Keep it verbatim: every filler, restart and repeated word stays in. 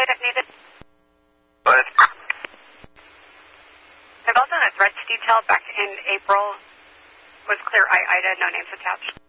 if needed. What? I've also done a threats detail back in April. Was clear I, Ida, no names attached.